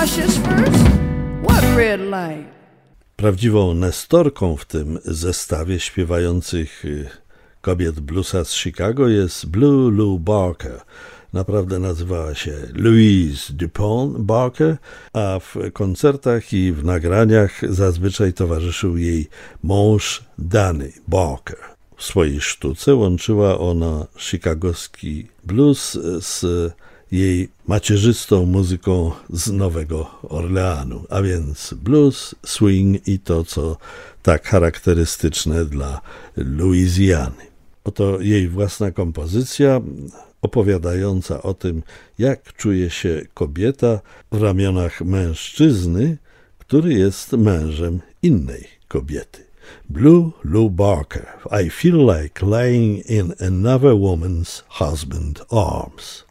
cautious first? What red light? Prawdziwą nestorką w tym zestawie śpiewających kobiet bluesa z Chicago jest Blue Lou Barker. Naprawdę nazywała się Louise DuPont Barker, a w koncertach i w nagraniach zazwyczaj towarzyszył jej mąż Danny Barker. W swojej sztuce łączyła ona chicagowski blues z jej macierzystą muzyką z Nowego Orleanu, a więc blues, swing i to, co tak charakterystyczne dla Luizjany. Oto jej własna kompozycja opowiadająca o tym, jak czuje się kobieta w ramionach mężczyzny, który jest mężem innej kobiety. Blue Lou Barker, I feel like laying in another woman's husband's arms.